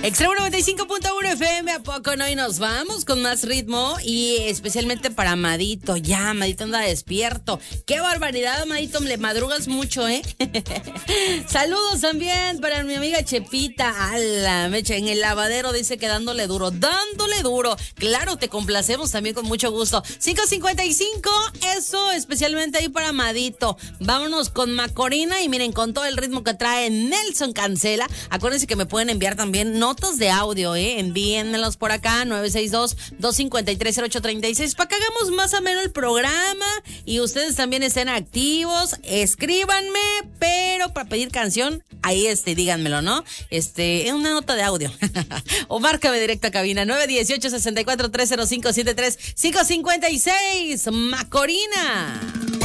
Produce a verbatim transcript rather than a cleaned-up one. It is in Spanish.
Extremo noventa y cinco punto uno F M, ¿a poco no? Y nos vamos con más ritmo y especialmente para Amadito. Ya, Amadito anda despierto. ¡Qué barbaridad, Amadito! Le madrugas mucho, ¿eh? Saludos también para mi amiga Chepita. A la mecha, en el lavadero dice que dándole duro, dándole duro. Claro, te complacemos también con mucho gusto. cinco cincuenta y cinco, eso especialmente ahí para Amadito. Vámonos con Macorina y miren, con todo el ritmo que trae Nelson Cancela. Acuérdense que me pueden enviar también notas de audio, ¿eh? Envíenmelos por acá, nueve seis dos, dos cinco tres, cero ocho tres seis, para que hagamos más o menos el programa y ustedes también estén activos. Escríbanme, pero para pedir canción, ahí este, díganmelo, ¿no? Este, en una nota de audio. O márcame directo a cabina, nueve uno ocho, seis cuatro tres cero cinco siete tres, cinco cinco seis, Macorina.